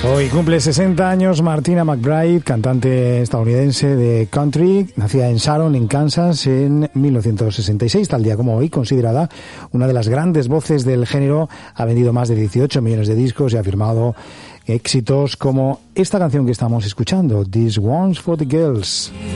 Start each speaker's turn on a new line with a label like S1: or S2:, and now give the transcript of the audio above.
S1: Hoy cumple 60 años Martina McBride, cantante estadounidense de country, nacida en Sharon, en Kansas, en 1966. Tal día como hoy, considerada una de las grandes voces del género, ha vendido más de 18 millones de discos y ha firmado éxitos como esta canción que estamos escuchando, This One's for the Girls.